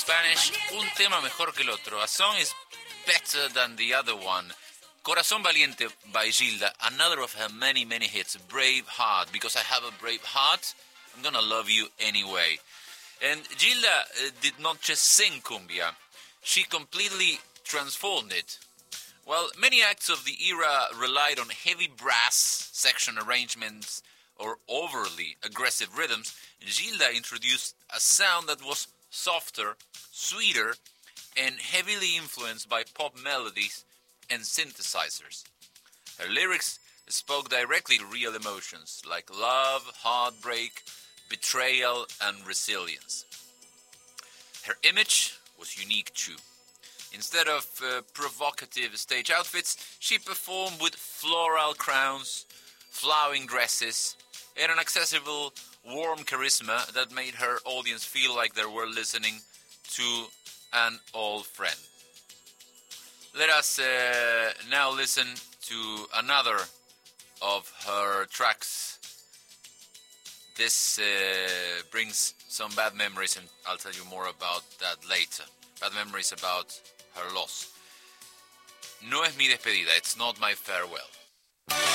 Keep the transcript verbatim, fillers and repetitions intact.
Spanish, un tema mejor que el otro. A song is better than the other one. Corazón Valiente by Gilda, another of her many, many hits. Brave Heart, because I have a brave heart, I'm gonna love you anyway. And Gilda uh, did not just sing cumbia, she completely transformed it. While many acts of the era relied on heavy brass section arrangements or overly aggressive rhythms, Gilda introduced a sound that was softer, sweeter, and heavily influenced by pop melodies and synthesizers. Her lyrics spoke directly to real emotions like love, heartbreak, betrayal, and resilience. Her image was unique too. Instead of uh, provocative stage outfits, she performed with floral crowns, flowing dresses, and an accessible, warm charisma that made her audience feel like they were listening to an old friend. Let us uh, now listen to another of her tracks. This uh, brings some bad memories, and I'll tell you more about that later. Bad memories about her loss. No es mi despedida, it's not my farewell.